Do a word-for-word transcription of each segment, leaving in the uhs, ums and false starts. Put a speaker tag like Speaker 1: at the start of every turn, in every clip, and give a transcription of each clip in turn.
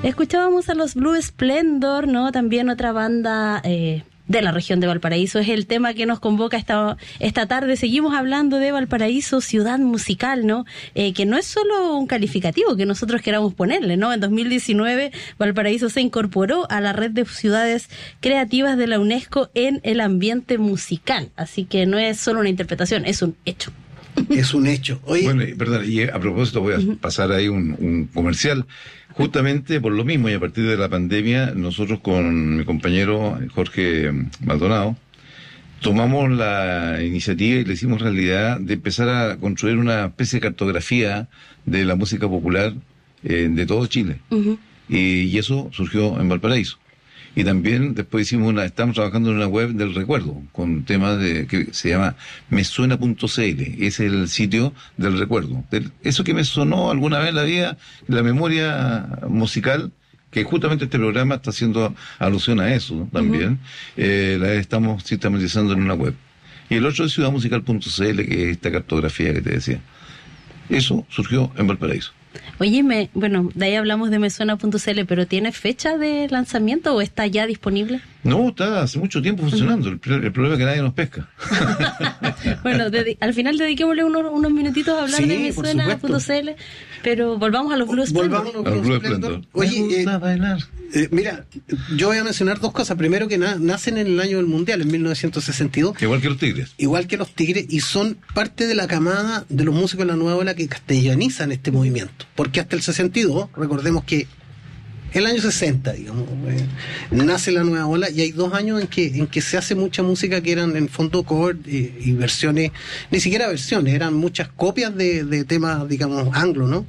Speaker 1: Escuchábamos a los Blue Splendor, ¿no? También otra banda eh, de la región de Valparaíso. Es el tema que nos convoca esta, esta tarde. Seguimos hablando de Valparaíso, ciudad musical, ¿no? Eh, que no es solo un calificativo que nosotros queramos ponerle, ¿no? En dos mil diecinueve, Valparaíso se incorporó a la red de ciudades creativas de la UNESCO en el ambiente musical. Así que no es solo una interpretación, es un hecho.
Speaker 2: Es un hecho. Oye,
Speaker 3: bueno, perdón, y a propósito voy a uh-huh. pasar ahí un, un comercial. Justamente por lo mismo, y a partir de la pandemia, nosotros con mi compañero Jorge Maldonado tomamos la iniciativa y le hicimos realidad de empezar a construir una especie de cartografía de la música popular eh, de todo Chile. Uh-huh. Y, y eso surgió en Valparaíso. Y también después hicimos una, estamos trabajando en una web del recuerdo, con temas de que se llama mesuena punto c l, es el sitio del recuerdo. Del, eso que me sonó alguna vez en la vida, la memoria musical, que justamente este programa está haciendo alusión a eso, ¿no? También, uh-huh. eh, la estamos sistematizando en una web. Y el otro es ciudad musical punto c l, que es esta cartografía que te decía. Eso surgió en Valparaíso.
Speaker 1: Oye, me, bueno, de ahí hablamos de mesuena punto c l, pero ¿tiene fecha de lanzamiento o está ya disponible?
Speaker 3: No, está hace mucho tiempo funcionando. Uh-huh. el, el problema es que nadie nos pesca.
Speaker 1: Bueno, dedi- al final dediquémosle unos, unos minutitos a hablar sí, de mesuena punto c l, pero volvamos a los Blue Splendor.
Speaker 2: Volvamos a los Blue Splendor. Oye, eh, eh, mira, yo voy a mencionar dos cosas. Primero, que na- nacen en el año del Mundial, en mil novecientos sesenta y dos.
Speaker 3: Igual que los Tigres.
Speaker 2: Igual que los Tigres, y son parte de la camada de los músicos de la nueva ola que castellanizan este movimiento. Porque hasta el sesenta y dos, recordemos que el año sesenta, digamos, eh, nace la nueva ola, y hay dos años en que en que se hace mucha música que eran en fondo cover eh, y versiones, ni siquiera versiones, eran muchas copias de, de temas, digamos, anglo, ¿no?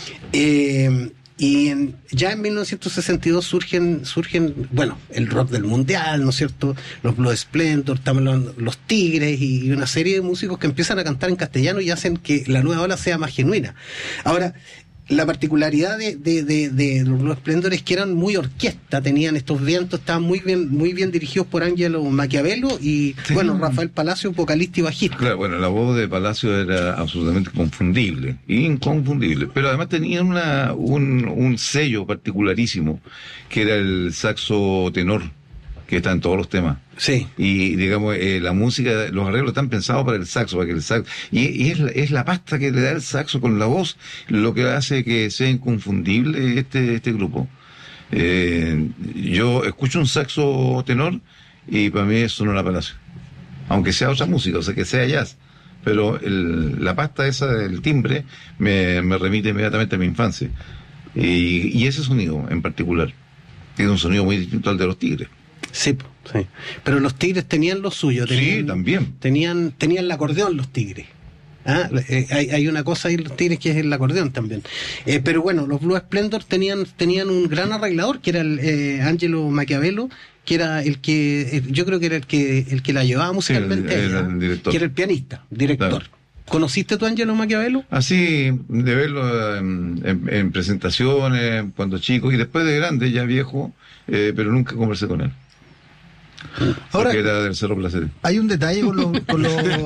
Speaker 2: Eh, y en, ya en mil novecientos sesenta y dos surgen, surgen, bueno, el rock del mundial, ¿no es cierto? Los Blue Splendor, también los Tigres y una serie de músicos que empiezan a cantar en castellano y hacen que la nueva ola sea más genuina. Ahora, la particularidad de, de, de, de los Blue Splendor es que eran muy orquesta, tenían estos vientos, estaban muy bien, muy bien dirigidos por Angelo Maquiavelo y, sí. bueno, Rafael Palacio, vocalista y bajista.
Speaker 3: Claro, bueno, la voz de Palacio era absolutamente confundible, inconfundible, pero además tenían una, un, un sello particularísimo, que era el saxo tenor, que está en todos los temas.
Speaker 2: Sí.
Speaker 3: Y digamos, eh, la música, los arreglos están pensados para el saxo, para que el saxo, y, y es, la, es la pasta que le da el saxo con la voz lo que hace que sea inconfundible este, este grupo. Eh, yo escucho un saxo tenor y para mí es Sonora Palacio. Aunque sea otra música, o sea, que sea jazz. Pero el, la pasta esa del timbre me, me remite inmediatamente a mi infancia. Y, y ese sonido en particular tiene un sonido muy distinto al de los Tigres.
Speaker 2: Sí, sí. Pero los Tigres tenían lo suyo. Tenían,
Speaker 3: sí, también.
Speaker 2: Tenían, tenían el acordeón los Tigres. ¿Ah? Eh, hay, hay una cosa ahí en los Tigres que es el acordeón también. Eh, pero bueno, los Blue Splendor tenían, tenían un gran arreglador que era el eh, Angelo Maquiavelo, que era el que, eh, yo creo que era el que el que la llevaba musicalmente,
Speaker 3: sí, el,
Speaker 2: ella,
Speaker 3: el, el director.
Speaker 2: Que era el pianista, director. Claro. ¿Conociste tú a Angelo Maquiavelo?
Speaker 3: Así, de verlo en, en, en presentaciones, cuando chico, y después de grande, ya viejo, eh, pero nunca conversé con él.
Speaker 4: Ahora,
Speaker 3: porque era del Cerro Placer.
Speaker 4: Hay un detalle con los... Con los...
Speaker 2: de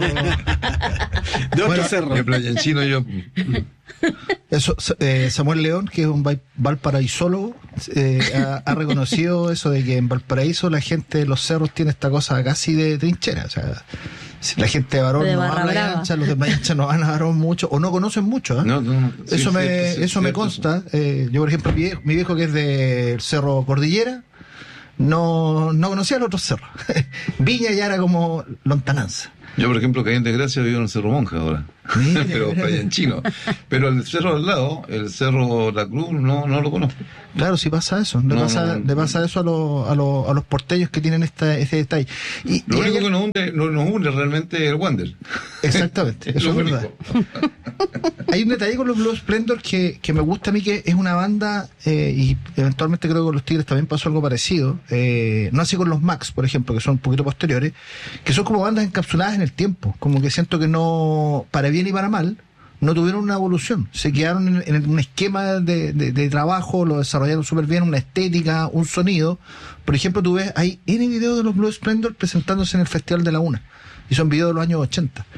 Speaker 2: otro
Speaker 4: bueno,
Speaker 2: cerro.
Speaker 3: De Playanchino yo...
Speaker 4: Eso, eh, Samuel León, que es un valparaísólogo, eh, ha, ha reconocido eso de que en Valparaíso la gente de los cerros tiene esta cosa casi de trinchera. O sea, si la gente de Barón
Speaker 1: de
Speaker 4: no va a Playa Ancha, los de Playa Ancha no van a Barón mucho, o no conocen mucho. ¿eh?
Speaker 3: No, no,
Speaker 4: eso
Speaker 3: sí,
Speaker 4: me,
Speaker 3: cierto, sí,
Speaker 4: eso me
Speaker 3: cierto,
Speaker 4: consta. Eh, yo, por ejemplo, mi viejo, mi viejo que es del Cerro Cordillera, no, no conocía los otros cerros. Viña ya era como lontananza.
Speaker 3: Yo, por ejemplo, caí en desgracia, vivo en el Cerro Monja ahora.
Speaker 4: Mira,
Speaker 3: pero
Speaker 4: mira,
Speaker 3: Playanchino. Pero el cerro al lado, el Cerro La Cruz, no, no lo conozco.
Speaker 4: Claro, sí pasa eso. Le,
Speaker 3: no,
Speaker 4: pasa,
Speaker 3: no,
Speaker 4: le pasa eso a, lo, a, lo, a los porteños que tienen esta, este detalle. Y,
Speaker 3: lo
Speaker 4: y
Speaker 3: único
Speaker 4: hay...
Speaker 3: que nos une, no, nos une realmente el Wander.
Speaker 4: Exactamente, eso es verdad. Hay un detalle con los Blue Splendor que, que me gusta a mí, que es una banda, eh, y eventualmente creo que con los Tigres también pasó algo parecido, eh, no así con los Max, por ejemplo, que son un poquito posteriores, que son como bandas encapsuladas en el tiempo, como que siento que no, para bien y para mal, no tuvieron una evolución, se quedaron en, en un esquema de, de, de trabajo, lo desarrollaron súper bien, una estética, un sonido. Por ejemplo, tú ves, hay N videos de los Blue Splendor presentándose en el Festival de la UNA, y son videos de los años ochenta.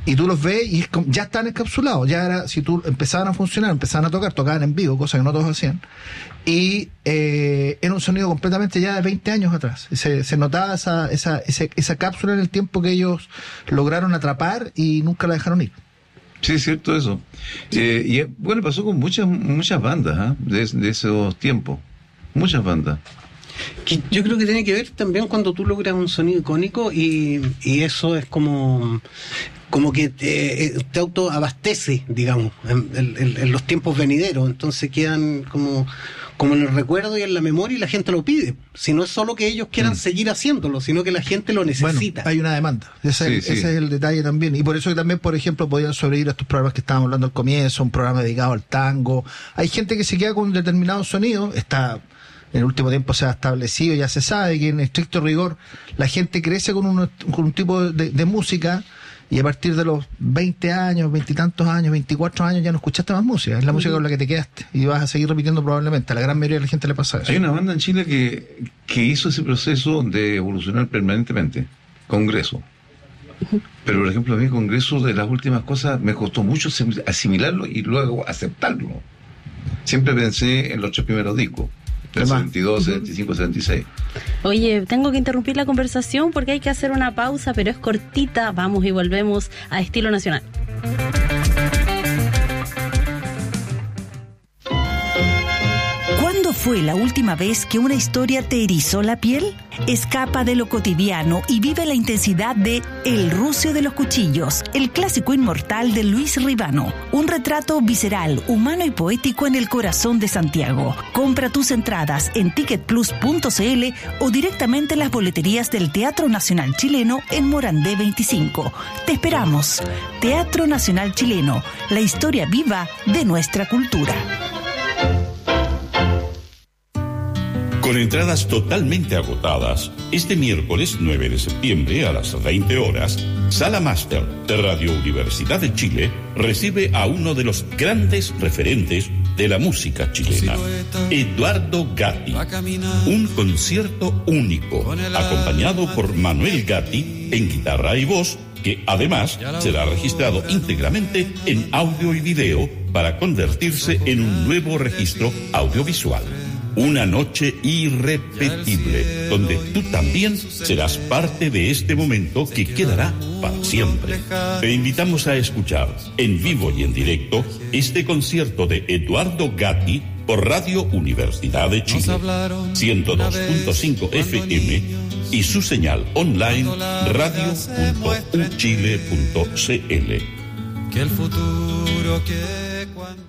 Speaker 4: y tú los ves y es como, ya están encapsulados, ya era, si tú empezaban a funcionar, empezaban a tocar, tocaban en vivo, cosa que no todos hacían, y eh, era un sonido completamente ya de veinte años atrás. Se, se notaba esa, esa, esa, esa cápsula en el tiempo que ellos lograron atrapar y nunca la dejaron ir.
Speaker 3: Sí, es cierto eso. Eh, y bueno, pasó con muchas muchas bandas, ¿eh? de, de esos tiempos. Muchas bandas.
Speaker 2: Que yo creo que tiene que ver también cuando tú logras un sonido icónico y, y eso es como como que te, te autoabastece, digamos, en, en, en los tiempos venideros. Entonces quedan como como en el recuerdo y en la memoria y la gente lo pide. Si no es solo que ellos quieran mm. seguir haciéndolo, sino que la gente lo necesita.
Speaker 4: Bueno, hay una demanda. Ese, sí, es, sí. ese es el detalle también. Y por eso que también, por ejemplo, podían sobrevivir a estos programas que estábamos hablando al comienzo, un programa dedicado al tango. Hay gente que se queda con un determinado sonido. Está, en el último tiempo se ha establecido, ya se sabe que en estricto rigor la gente crece con un, con un tipo de, de música. Y a partir de los veinte años, veintitantos años, veinticuatro años, ya no escuchaste más música. Es la música con la que te quedaste. Y vas a seguir repitiendo probablemente. A la gran mayoría de la gente le pasa eso.
Speaker 3: Hay una banda en Chile que, que hizo ese proceso de evolucionar permanentemente. Congreso. Pero, por ejemplo, a mí Congreso, de las últimas cosas, me costó mucho asimilarlo y luego aceptarlo. Siempre pensé en los tres primeros discos. Del setenta y dos, setenta y cinco, setenta y seis.
Speaker 1: Oye, tengo que interrumpir la conversación porque hay que hacer una pausa, pero es cortita. Vamos y volvemos a Estilo Nacional.
Speaker 5: ¿Cuándo fue la última vez que una historia te erizó la piel? Escapa de lo cotidiano y vive la intensidad de El Rucio de los Cuchillos, el clásico inmortal de Luis Ribano. Un retrato visceral, humano y poético en el corazón de Santiago. Compra tus entradas en ticket plus punto c l o directamente en las boleterías del Teatro Nacional Chileno en Morandé veinticinco. Te esperamos. Teatro Nacional Chileno, la historia viva de nuestra cultura.
Speaker 6: Con entradas totalmente agotadas, este miércoles nueve de septiembre a las veinte horas, Sala Máster de Radio Universidad de Chile recibe a uno de los grandes referentes de la música chilena, Eduardo Gatti. Un concierto único, acompañado por Manuel Gatti en guitarra y voz, que además será registrado íntegramente en audio y video para convertirse en un nuevo registro audiovisual. Una noche irrepetible, donde tú también serás parte de este momento que quedará para siempre. Te invitamos a escuchar en vivo y en directo este concierto de Eduardo Gatti por Radio Universidad de Chile, ciento dos punto cinco F M y su señal online radio punto u chile punto c l.
Speaker 7: Que el futuro que cuando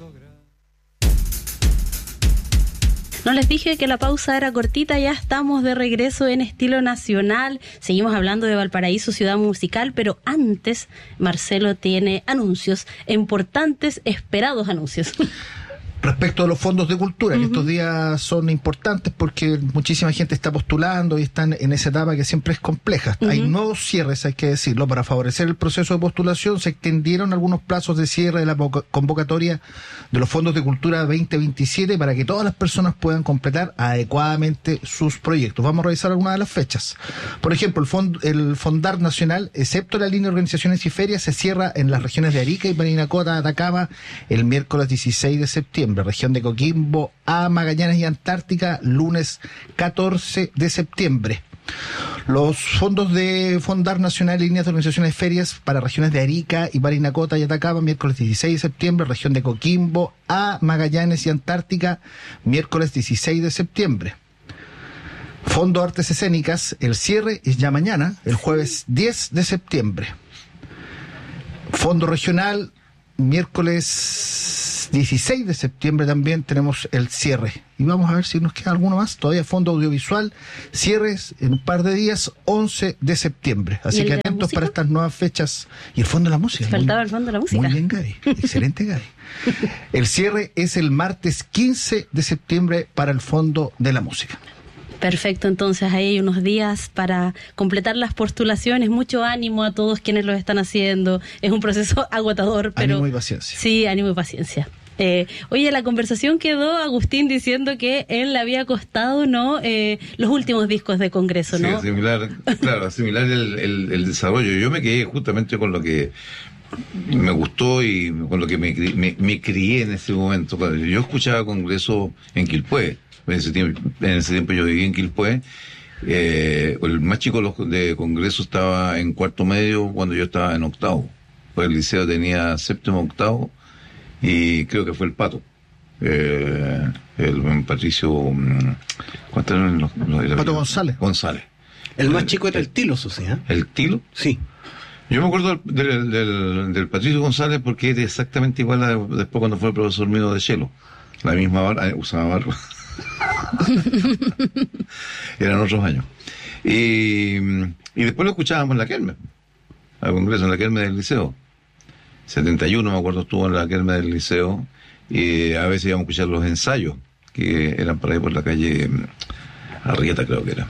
Speaker 1: No les dije que la pausa era cortita, ya estamos de regreso en Estilo Nacional. Seguimos hablando de Valparaíso, ciudad musical, pero antes Marcelo tiene anuncios, importantes, esperados anuncios.
Speaker 4: Respecto a los fondos de cultura, uh-huh. que estos días son importantes porque muchísima gente está postulando y están en esa etapa que siempre es compleja. Uh-huh. Hay nuevos cierres, hay que decirlo, para favorecer el proceso de postulación. Se extendieron algunos plazos de cierre de la convocatoria de los fondos de cultura veinte veintisiete para que todas las personas puedan completar adecuadamente sus proyectos. Vamos a revisar algunas de las fechas. Por ejemplo, el, fond, el Fondar Nacional, excepto la línea de organizaciones y ferias, se cierra en las regiones de Arica y Parinacota, Atacama, el miércoles dieciséis de septiembre. Región de Coquimbo a Magallanes y Antártica, lunes catorce de septiembre. Los fondos de Fondar Nacional, líneas de organizaciones de ferias para regiones de Arica y Parinacota y Atacama, miércoles dieciséis de septiembre. Región de Coquimbo a Magallanes y Antártica, miércoles dieciséis de septiembre. Fondo Artes Escénicas, el cierre es ya mañana, el jueves diez de septiembre. Fondo Regional, miércoles dieciséis de septiembre también tenemos el cierre. Y vamos a ver si nos queda alguno más. Todavía Fondo Audiovisual, cierres en un par de días, once de septiembre. Así que atentos para estas nuevas fechas. Y el Fondo de la Música.
Speaker 1: Faltaba
Speaker 4: muy,
Speaker 1: el Fondo de la Música.
Speaker 4: Muy bien, Gaby. Excelente, Gaby. El cierre es el martes quince de septiembre para el Fondo de la Música.
Speaker 1: Perfecto, entonces ahí hay unos días para completar las postulaciones. Mucho ánimo a todos quienes lo están haciendo. Es un proceso agotador, pero...
Speaker 4: Ánimo y paciencia.
Speaker 1: Sí, ánimo y paciencia. Eh, oye, la conversación quedó Agustín diciendo que él le había costado, ¿no? Eh, los últimos discos de Congreso, ¿no?
Speaker 3: Sí, similar, claro, similar el, el, el desarrollo. Yo me quedé justamente con lo que me gustó y con lo que me, me, me crié en ese momento. Yo escuchaba Congreso en Quilpué, en ese tiempo, en ese tiempo yo viví en Quilpué. Eh, el más chico de, los, de Congreso estaba en cuarto medio cuando yo estaba en octavo. Pues el liceo tenía séptimo, octavo, y creo que fue el Pato. Eh, el Patricio, ¿cuántos eran los, los
Speaker 4: Pato el, González.
Speaker 3: González.
Speaker 2: El más chico era el Tilo, eso sí, ¿eh?
Speaker 3: ¿El Tilo?
Speaker 2: Sí.
Speaker 3: Yo me acuerdo del, del, del, del Patricio González porque era exactamente igual a después cuando fue el profesor mío de Chelo. La misma barba, usaba barba. Eran otros años. Y, y después lo escuchábamos en la Kermes, al Congreso, en la Kermes del Liceo. setenta y uno, me acuerdo, estuvo en la Kermes del Liceo. Y a veces íbamos a escuchar los ensayos, que eran por ahí por la calle Arrieta, creo que era.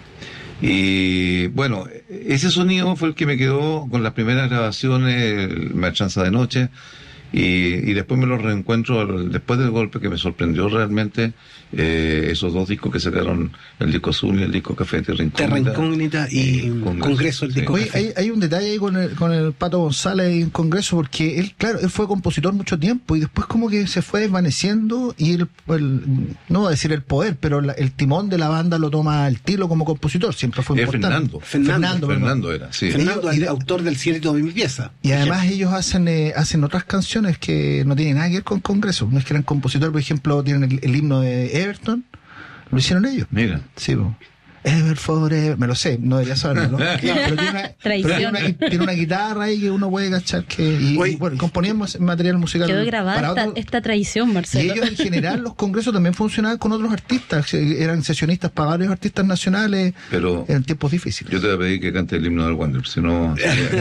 Speaker 3: Y bueno, ese sonido fue el que me quedó con las primeras grabaciones, Marchanza de Noche, y, y después me lo reencuentro después del golpe, que me sorprendió realmente eh, esos dos discos que sacaron, el disco azul y el disco café, Terra Incógnita.
Speaker 2: Terra Incógnita y eh, Congreso, Congreso, el disco
Speaker 4: sí.
Speaker 2: café.
Speaker 4: Oye, hay, hay un detalle ahí con el, con el Pato González en Congreso, porque él, claro, él fue compositor mucho tiempo y después como que se fue desvaneciendo y el, el no voy a decir el poder, pero la, el timón de la banda lo toma el Tilo como compositor, siempre fue
Speaker 3: es
Speaker 4: importante.
Speaker 3: Fernando.
Speaker 2: Fernando,
Speaker 3: Fernando, Fernando era, sí.
Speaker 2: Fernando,
Speaker 4: ellos,
Speaker 2: el autor del Cielito de mi pieza.
Speaker 4: Y además ellos hacen eh, hacen otras canciones que no tienen nada que ver con Congreso. No es que eran compositores, por ejemplo, tienen el, el himno de Everton, lo hicieron ellos.
Speaker 3: Mira.
Speaker 4: Sí, po. Ever Forever, me lo sé, no debería saberlo, ¿no? Pero tiene una, pero tiene una, tiene una guitarra ahí que uno puede cachar que... Y,
Speaker 2: Oye,
Speaker 4: y bueno, componíamos material musical.
Speaker 1: Quedó grabada esta,
Speaker 4: otro,
Speaker 1: esta tradición, Marcelo.
Speaker 4: Y ellos en general, los congresos también funcionaban con otros artistas, eran sesionistas para varios artistas nacionales,
Speaker 3: pero
Speaker 4: en tiempos difíciles.
Speaker 3: Yo te voy a pedir que cante el himno del Wander, si no...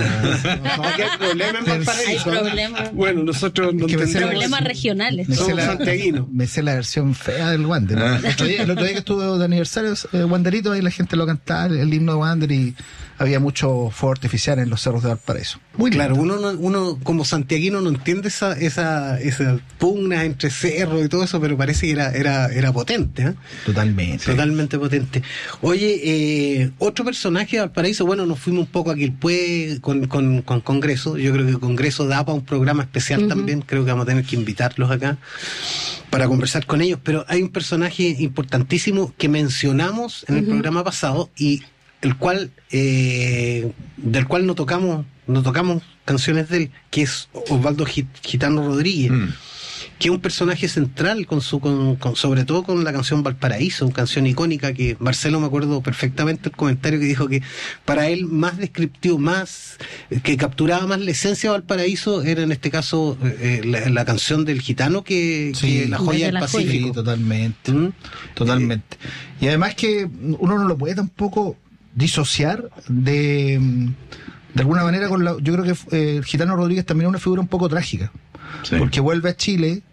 Speaker 2: Aquí hay problemas en Valparaíso.
Speaker 1: Hay problemas.
Speaker 2: Bueno, nosotros no
Speaker 4: Es que me sé la-
Speaker 1: Problemas regionales.
Speaker 4: Me sé,
Speaker 2: Somos
Speaker 4: la,
Speaker 2: santiaguinos.
Speaker 4: me sé la versión fea del Wander, ¿no? El otro día, el otro día que estuve de aniversario, eh, Wanderito, ahí la gente lo cantaba, el himno de Wander, y había mucho fuego artificial en los cerros de Valparaíso. Muy
Speaker 2: Claro,
Speaker 4: lindo.
Speaker 2: uno, no- uno como santiaguino no entiende esa, esa, esa pugna entre cerros y todo eso, pero parece que era, era, era potente, ¿eh?
Speaker 4: Totalmente.
Speaker 2: Totalmente potente. Oye, eh, otro personaje de Valparaíso, bueno, nos fuimos un poco a Quilpué con, con, con Congreso. Yo creo que Congreso da para un programa especial. Uh-huh. También creo que vamos a tener que invitarlos acá para conversar con ellos, pero hay un personaje importantísimo que mencionamos en el uh-huh. programa pasado y el cual eh, del cual no tocamos no tocamos canciones de él, que es Osvaldo Gitano Rodríguez, mm. que es un personaje central con su con, con, sobre todo con la canción Valparaíso, una canción icónica que Marcelo, me acuerdo perfectamente el comentario que dijo que para él más descriptivo, más que capturaba más la esencia de Valparaíso era en este caso eh, la, la canción del gitano que,
Speaker 4: sí,
Speaker 2: que la joya del
Speaker 4: la
Speaker 2: Pacífico.
Speaker 4: Sí, totalmente,
Speaker 2: ¿Mm?
Speaker 4: totalmente. Eh, y además que uno no lo puede tampoco disociar de de alguna manera con la, yo creo que eh, el Gitano Rodríguez también es una figura un poco trágica, sí. porque vuelve a Chile,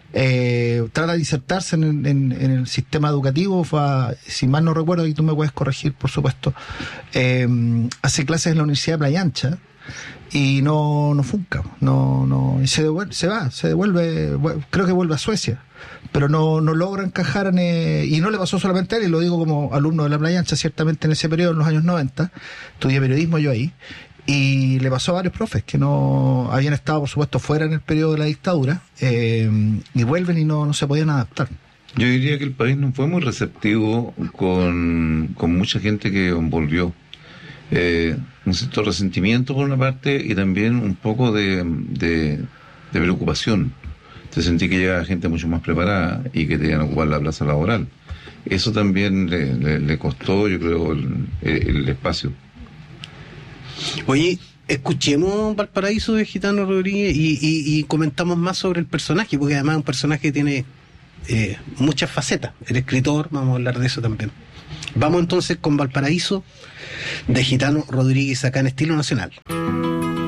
Speaker 4: eh, trata de insertarse en, en, en el sistema educativo, fue a, si mal no recuerdo, y tú me puedes corregir por supuesto, eh, hace clases en la Universidad de Playa Ancha y no, no funca, no, no, y se devuelve, se va, se devuelve, creo que vuelve a Suecia, pero no, no logra encajar en, eh, y no le pasó solamente a él, y lo digo como alumno de la Playa Ancha, ciertamente en ese periodo, en los años noventa, estudié periodismo yo ahí, y le pasó a varios profes que no habían estado, por supuesto, fuera en el periodo de la dictadura, eh, y vuelven y no, no se podían adaptar.
Speaker 3: Yo diría que el país no fue muy receptivo con, con mucha gente que volvió. Eh, un cierto resentimiento por una parte y también un poco de, de, de preocupación. Se sentí que llegaba gente mucho más preparada y que tenían que ocupar la plaza laboral. Eso también le, le, le costó, yo creo, el, el espacio.
Speaker 2: Oye, escuchemos Valparaíso de Gitano Rodríguez y, y, y comentamos más sobre el personaje, porque además es un personaje que tiene eh, muchas facetas. El escritor, vamos a hablar de eso también. Vamos entonces con Valparaíso de Gitano Rodríguez acá en Estilo Nacional.